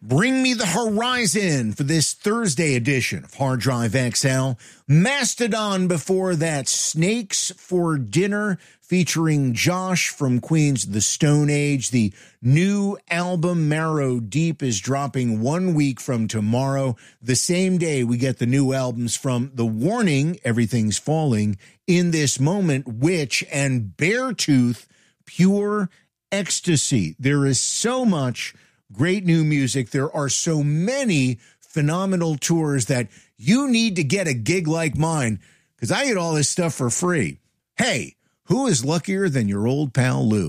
Bring me the horizon for this Thursday edition of Hard Drive XL. Mastodon before that, Snakes for Dinner featuring Josh from Queens of the Stone Age. The new album Marrow Deep is dropping 1 week from tomorrow. The same day we get the new albums from The Warning, Everything's Falling, In This Moment, Witch, and Beartooth, Pure Ecstasy. There is so much great new music. There are so many phenomenal tours that you need to get a gig like mine because I get all this stuff for free. Hey, who is luckier than your old pal Lou?